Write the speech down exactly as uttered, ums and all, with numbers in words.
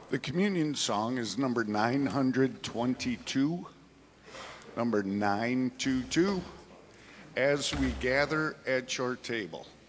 The communion song is number nine hundred twenty-two. Number nine two two. As we gather at your table.